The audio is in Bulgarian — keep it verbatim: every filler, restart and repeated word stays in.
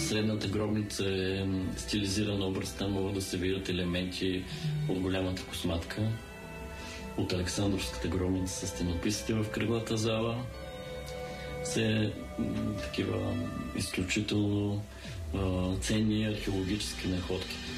средната гробница е стилизиран образ. Там могат да се видят елементи от голямата косматка, от Александровската гробница с стенописите в кръглата зала. Все такива изключително а, ценни археологически находки.